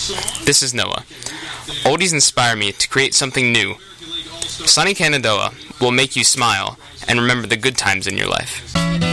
This is Noah. Oldies inspire me to create something new. Sonny Canadoa will make you smile and remember the good times in your life.